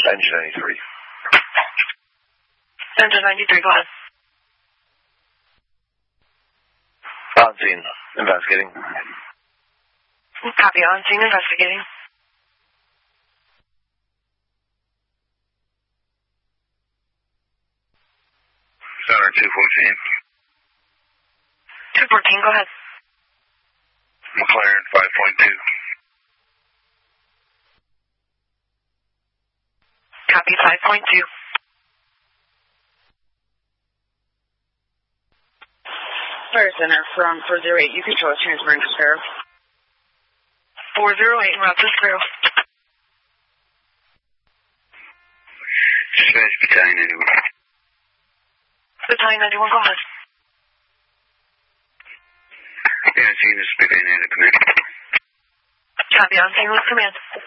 Engine 93. Engine 93, go ahead. On scene, investigating. Copy, on scene, investigating. Center 214. 214, go ahead. McLaren 5.2. Copy, 5.2. Fire Center from 408, you control transferring to Sparrow. 408, route to Sparrow. Dispatch Battalion 91. Battalion 91, go ahead. Yeah, I've seen this Battalion 90 command. Copy, on scene with command.